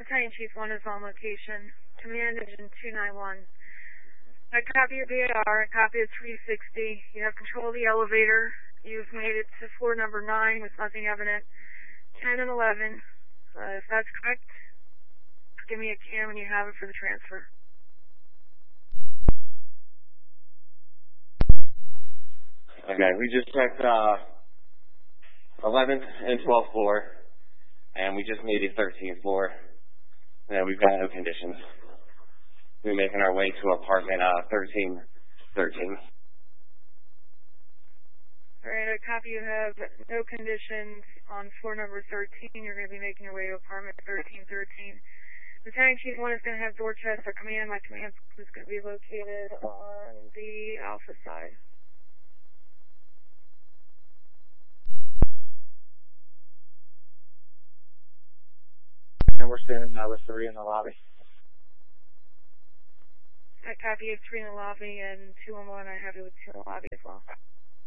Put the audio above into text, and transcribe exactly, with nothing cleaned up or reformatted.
Battalion Chief one is on location. Command Engine two nine one. I copy your B A R, I copy the three sixty. You have control of the elevator. You've made it to floor number nine with nothing evident. ten and eleven. Uh, if that's correct, give me a cam when you have it for the transfer. Okay, we just checked uh, eleventh and twelfth floor, and we just made the thirteenth floor. Yeah, we've got no conditions. We're making our way to apartment uh, thirteen thirteen. Alright, I copy you have no conditions on floor number thirteen. You're going to be making your way to apartment thirteen thirteen. Battalion Chief one is going to have Dorchester our command. My command is going to be located on the Alpha side. And we're standing now with three in the lobby. I copy you have three in the lobby, and two and one I have you with two in the lobby as well.